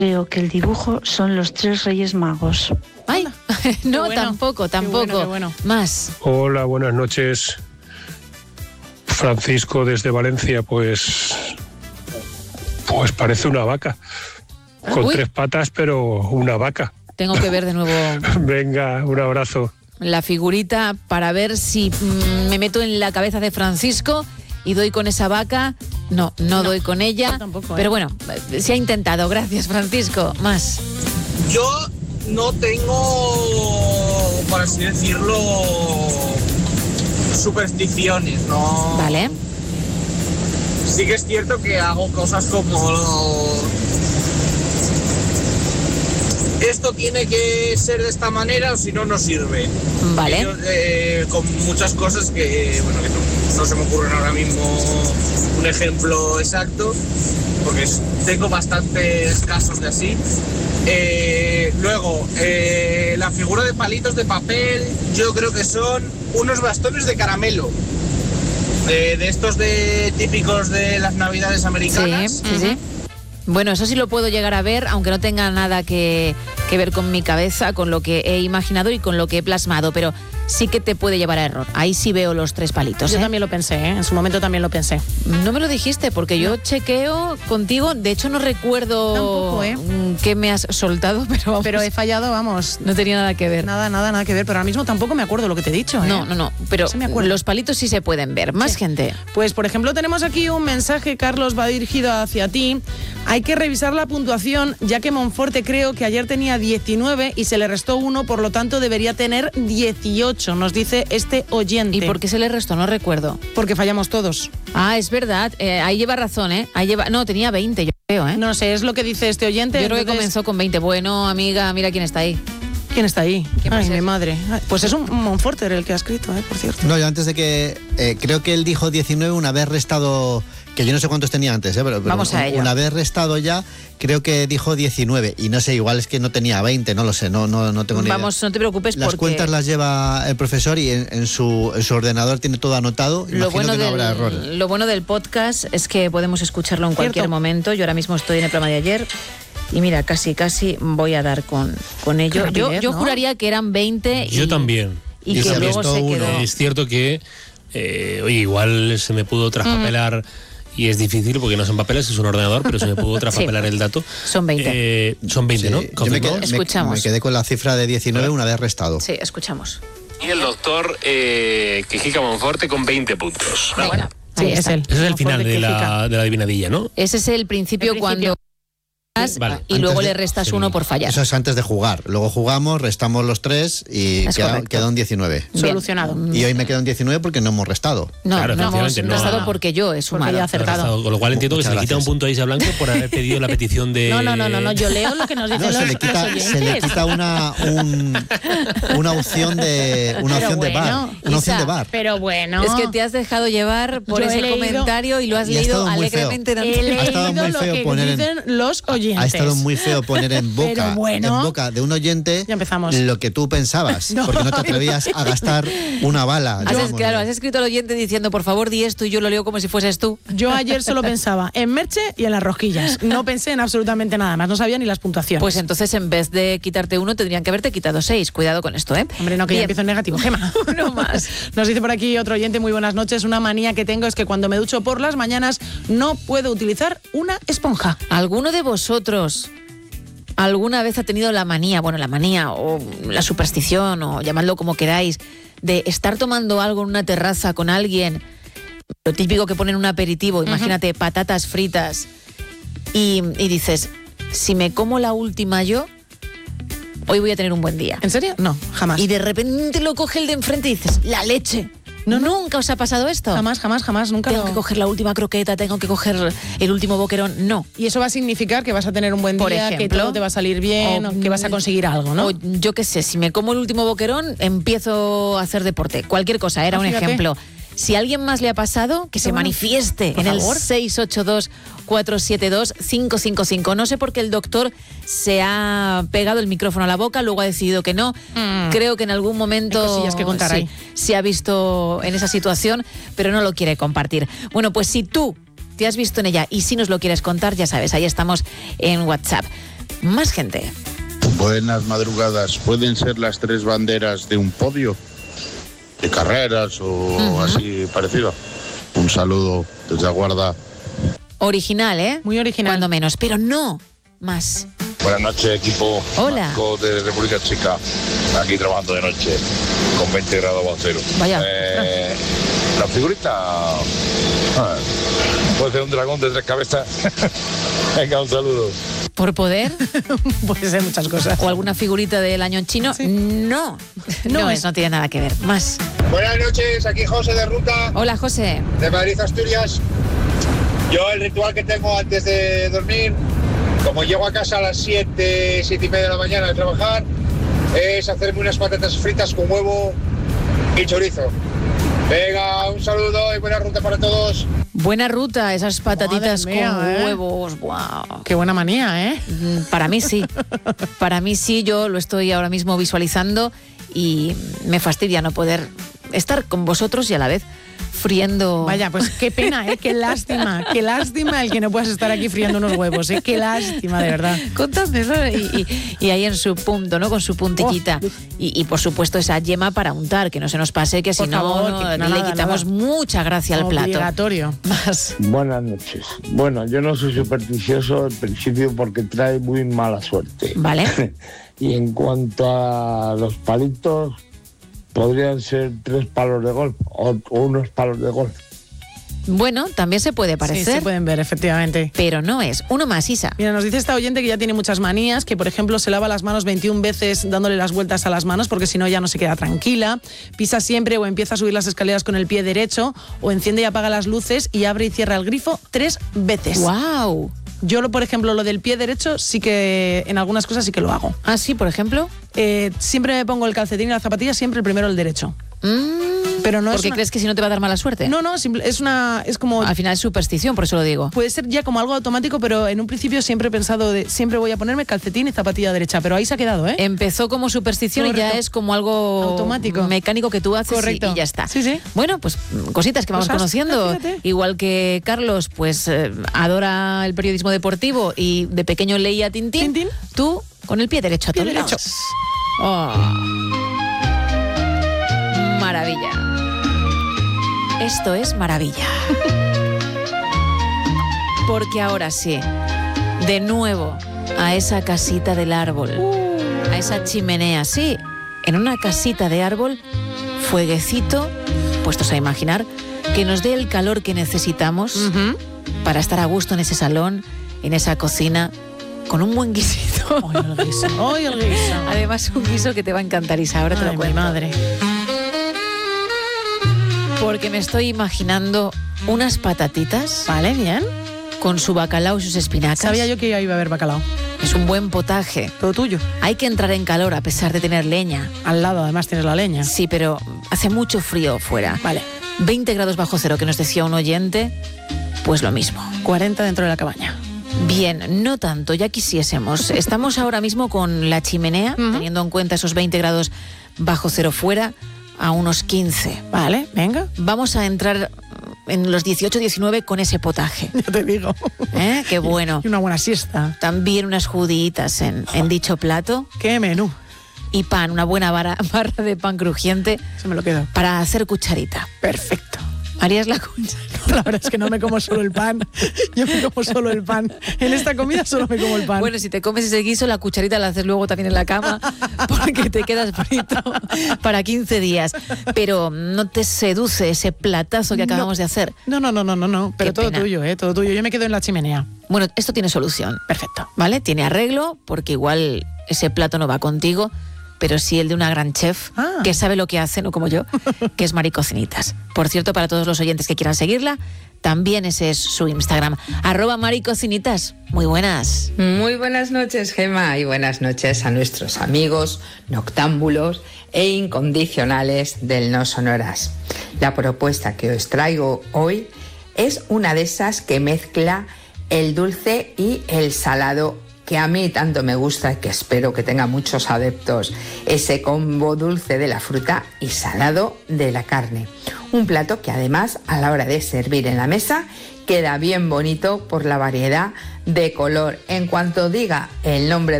Creo que el dibujo son los 3 Reyes Magos. Ay, no, bueno, tampoco. qué bueno. Más. Hola, buenas noches. Francisco desde Valencia, pues parece una vaca. Con 3 patas, pero una vaca. Tengo que ver de nuevo Venga, un abrazo. la figurita para ver si me meto en la cabeza de Francisco y doy con esa vaca. No doy con ella. Tampoco, Pero bueno, se ha intentado. Gracias, Francisco. Más. Yo no tengo, por así decirlo, supersticiones, ¿no? Vale. Sí que es cierto que hago cosas como esto tiene que ser de esta manera o si no, no sirve. Vale. Yo, con muchas cosas que no se me ocurren ahora mismo un ejemplo exacto, porque tengo bastantes casos de así. Luego, la figura de palitos de papel, yo creo que son unos bastones de caramelo. De estos típicos de las navidades americanas. Sí. Bueno, eso sí lo puedo llegar a ver, aunque no tenga nada que ver con mi cabeza, con lo que he imaginado y con lo que he plasmado, pero sí que te puede llevar a error. Ahí sí veo los 3 palitos. Yo también lo pensé, en su momento también lo pensé. No me lo dijiste, porque yo chequeo contigo, de hecho no recuerdo Tampoco, qué me has soltado, pero vamos, Pero he fallado, vamos. no tenía nada que ver. Nada que ver, pero ahora mismo tampoco me acuerdo lo que te he dicho. No, pero Sí me acuerdo. los palitos sí se pueden ver. Más gente. Pues, por ejemplo, tenemos aquí un mensaje, Carlos, va dirigido hacia ti. Hay que revisar la puntuación, ya que Monforte creo que ayer tenía 19 y se le restó 1, por lo tanto debería tener 18, nos dice este oyente. ¿Y por qué se le restó? No recuerdo. Porque fallamos todos. Ah, es verdad. Ahí lleva razón, ¿eh? No, tenía 20, yo creo, ¿eh? No sé, es lo que dice este oyente. Yo creo que entonces, comenzó con 20. Bueno, amiga, mira quién está ahí. ¿Quién está ahí? ¿Quién Ay, puede mi ser? madre. Ay, pues es un Monforter el que ha escrito, por cierto. No, yo antes de que... creo que él dijo 19 una vez restado... Que yo no sé cuántos tenía antes, pero Vamos a ello. Una vez restado ya, creo que dijo 19. Y no sé, igual es que no tenía 20, no lo sé, no tengo ni idea. Vamos, no te preocupes Las porque... cuentas las lleva el profesor y en su ordenador tiene todo anotado. Imagino que no habrá errores. Lo bueno del podcast es que podemos escucharlo en cualquier Cierto. momento. Yo ahora mismo estoy en el programa de ayer y mira, casi voy a dar con ello. Qué rapidez, Yo ¿no? juraría que eran 20 Yo también. y Y que se luego restó se uno. quedó... Es cierto que, oye, igual se me pudo traspapelar y es difícil porque no son papeles, es un ordenador, pero se me pudo traspapelar el dato. Son 20. Son 20, ¿no? Sí, yo me ¿Confirmado? quedé, Escuchamos. me quedé con la cifra de 19 una vez restado. Sí, escuchamos. Y el doctor Quejica Monforte con 20 puntos. Venga, Sí, ahí es está. él. Ese es el Monforte final de Quejica. la adivinadilla, ¿no? Ese es el principio, El principio. cuando Vale. y luego Antes le de- restas sí. 1 por fallar. Eso es antes de jugar. Luego jugamos, restamos los 3 y Es correcto. queda un 19. Bien. Solucionado. Y hoy me queda un 19 porque no hemos restado. No, Claro, no hemos efectivamente, no. restado porque yo he sumado. ya Lo acertado. restado, con lo cual entiendo que Muchas se le quita un gracias. punto a Isa Blanco por haber pedido la petición de... No, yo leo lo que nos dicen No, los se le quita oyentes. una opción de bar. Una opción de bar. Pero bueno. Es que te has dejado llevar por Yo he ese leído- comentario y lo has Y ha leído estado muy feo. alegremente. He Ha estado leído muy lo feo que poner en- dicen los oyentes. Ha estado muy feo poner en Pero boca, bueno. en boca de un oyente Ya empezamos. lo que tú pensabas, No. porque no te atrevías a gastar una bala. Has escrito al oyente diciendo, por favor, di esto, y yo lo leo como si fueses tú. Yo ayer solo pensaba en Merche y en las rosquillas. No pensé en absolutamente nada más. No sabía ni las puntuaciones. Pues entonces, en vez de quitarte 1, tendrían que haberte quitado 6. Cuidado con esto, ¿eh? Hombre, no, que ya Bien. empiezo en negativo. Gema. Uno más. Nos dice por aquí otro oyente, muy buenas noches. Una manía que tengo es que cuando me ducho por las mañanas no puedo utilizar una esponja. ¿Alguno de vosotros alguna vez ha tenido la manía o la superstición, o llamadlo como queráis, de estar tomando algo en una terraza con alguien, lo típico que ponen un aperitivo, imagínate, patatas fritas, y dices, si me como la última yo, hoy voy a tener un buen día? ¿En serio? No, jamás. Y de repente lo coge el de enfrente y dices, la leche. ¿Nunca os ha pasado esto? Jamás, nunca. Tengo que coger la última croqueta, tengo que coger el último boquerón. No. Y eso va a significar que vas a tener un buen Por día, que ejemplo, todo te va a salir bien, o que vas a conseguir algo, ¿no? O yo qué sé, si me como el último boquerón, empiezo a hacer deporte. Cualquier cosa, era un Fíjate. ejemplo. Si a alguien más le ha pasado, que se bueno. manifieste Por en el favor. 682-472-555. No sé por qué el doctor se ha pegado el micrófono a la boca, luego ha decidido que no. Creo que en algún momento Hay cosillas que contar ahí. se ha visto en esa situación, pero no lo quiere compartir. Bueno, pues si tú te has visto en ella y si nos lo quieres contar, ya sabes, ahí estamos en WhatsApp. Más gente. Buenas madrugadas. ¿Pueden ser las 3 banderas de un podio? ¿De carreras o así parecido? Un saludo desde Aguarda. Original, ¿eh? Muy original. Cuando menos, pero no más. Buenas noches, equipo. Hola. Marco de República Checa. Aquí trabajando de noche con 20 grados bajo cero. Vaya. La figurita puede ser un dragón de 3 cabezas. Venga, un saludo. ¿Por poder? Puede ser muchas cosas. ¿O alguna figurita del año chino? Sí. No. No tiene nada que ver. Más. Buenas noches, aquí José de Ruta. Hola, José. De Madrid, Asturias. Yo el ritual que tengo antes de dormir, como llego a casa a las 7 y media de la mañana de trabajar, es hacerme unas patatas fritas con huevo y chorizo. Venga, un saludo y buena ruta para todos. Buena ruta, esas patatitas mía, con huevos. Wow. Qué buena manía, ¿eh? Para mí sí. Para mí sí, yo lo estoy ahora mismo visualizando y me fastidia no poder estar con vosotros y a la vez friendo. Vaya, pues qué pena, qué lástima el que no puedas estar aquí friendo unos huevos, qué lástima, de verdad. Contadme eso y ahí en su punto, ¿no? Con su puntillita. Y por supuesto esa yema para untar, que no se nos pase, que si no le quitamos mucha gracia al plato. Obligatorio. Más. Buenas noches. Bueno, yo no soy supersticioso al principio porque trae muy mala suerte. Vale. Y en cuanto a los palitos, podrían ser 3 palos de golf o unos palos de golf. Bueno, también se puede parecer. Sí, se pueden ver, efectivamente. Pero no es. Uno más, Isa. Mira, nos dice esta oyente que ya tiene muchas manías, que por ejemplo se lava las manos 21 veces dándole las vueltas a las manos porque si no ya no se queda tranquila, pisa siempre o empieza a subir las escaleras con el pie derecho o enciende y apaga las luces y abre y cierra el grifo 3 veces. ¡Wow! Yo, por ejemplo, lo del pie derecho sí que en algunas cosas sí que lo hago. ¿Ah, sí, por ejemplo? Siempre me pongo el calcetín y la zapatilla, siempre el primero el derecho. Pero no ¿Porque crees que si no te va a dar mala suerte? No, es como... Al final es superstición, por eso lo digo. Puede ser ya como algo automático, pero en un principio siempre he pensado siempre voy a ponerme calcetín y zapatilla derecha, pero ahí se ha quedado, ¿eh? Empezó como superstición. Correcto. Y ya es como algo automático, mecánico que tú haces. Correcto. Y ya está. Sí, sí. Bueno, pues cositas que vamos conociendo. Igual que Carlos, pues adora el periodismo deportivo y de pequeño leía Tintín. Tú con el pie derecho a todos lados. Oh. Maravilla. Esto es maravilla. Porque ahora sí, de nuevo a esa casita del árbol, a esa chimenea, sí, en una casita de árbol, fueguecito, puestos a imaginar, que nos dé el calor que necesitamos para estar a gusto en ese salón, en esa cocina, con un buen guisito. ¡Ay, el guiso! Además, un guiso que te va a encantar, Isa, ahora te lo cuento. Mi madre. Porque me estoy imaginando unas patatitas. Vale, bien. Con su bacalao y sus espinacas. Sabía yo que iba a haber bacalao. Es un buen potaje. Todo tuyo. Hay que entrar en calor a pesar de tener leña. Al lado, además, tienes la leña. Sí, pero hace mucho frío fuera. Vale. 20 grados bajo cero, que nos decía un oyente, pues lo mismo. 40 dentro de la cabaña. Bien, no tanto, ya quisiésemos. Estamos ahora mismo con la chimenea, teniendo en cuenta esos 20 grados bajo cero fuera, a unos 15. Vale, venga. Vamos a entrar en los 18, 19 con ese potaje. Ya te digo. Qué bueno. Y una buena siesta. También unas juditas en dicho plato. ¡Qué menú! Y pan, una buena barra de pan crujiente. Se me lo quedo. Para hacer cucharita. Perfecto. ¿Harías la cucharita? La verdad es que no me como solo el pan. Yo me como solo el pan. En esta comida solo me como el pan. Bueno, si te comes ese guiso, la cucharita la haces luego también en la cama porque te quedas frito para 15 días. Pero no te seduce ese platazo que acabamos de hacer. No. Pero todo tuyo, todo tuyo. Yo me quedo en la chimenea. Bueno, esto tiene solución. Perfecto. ¿Vale? Tiene arreglo porque igual ese plato no va contigo, pero sí el de una gran chef que sabe lo que hace, no como yo, que es Mari Cocinitas. Por cierto, para todos los oyentes que quieran seguirla, también ese es su Instagram, @Mari Cocinitas. Muy buenas. Muy buenas noches, Gema, y buenas noches a nuestros amigos noctámbulos e incondicionales del No Sonoras. La propuesta que os traigo hoy es una de esas que mezcla el dulce y el salado, que a mí tanto me gusta y que espero que tenga muchos adeptos, ese combo dulce de la fruta y salado de la carne. Un plato que además a la hora de servir en la mesa queda bien bonito por la variedad de color. En cuanto diga el nombre